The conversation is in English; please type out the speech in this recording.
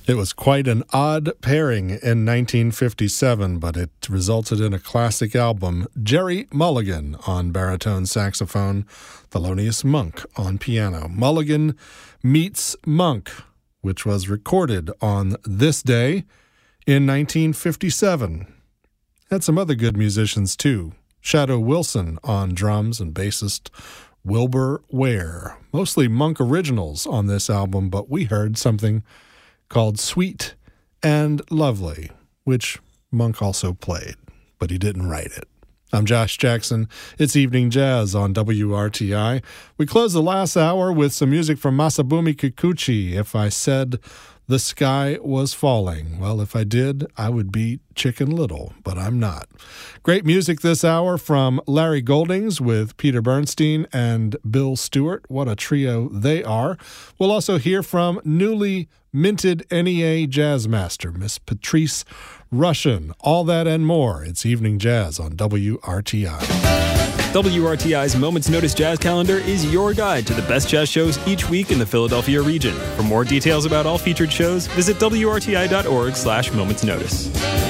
It was quite an odd pairing in 1957, but it resulted in a classic album. Gerry Mulligan on baritone saxophone, Thelonious Monk on piano. Mulligan meets Monk, which was recorded on this day in 1957. Had some other good musicians, too. Shadow Wilson on drums and bassist Wilbur Ware. Mostly Monk originals on this album, but we heard something called Sweet and Lovely, which Monk also played, but he didn't write it. I'm Josh Jackson. It's Evening Jazz on WRTI. We close the last hour with some music from Masabumi Kikuchi. If I said the sky was falling, well, if I did, I would be Chicken Little, but I'm not. Great music this hour from Larry Goldings with Peter Bernstein and Bill Stewart. What a trio they are. We'll also hear from newly minted NEA jazz master, Miss Patrice Rushen. All that and more. It's Evening Jazz on WRTI. WRTI's Moments Notice Jazz Calendar is your guide to the best jazz shows each week in the Philadelphia region. For more details about all featured shows, visit WRTI.org/momentsnotice.